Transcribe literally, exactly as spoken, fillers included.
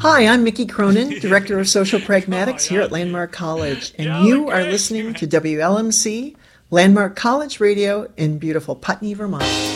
Hi, I'm Mickey Cronin, Director of Social Pragmatics here at Landmark College, and you are listening to W L M C, Landmark College Radio in beautiful Putney, Vermont.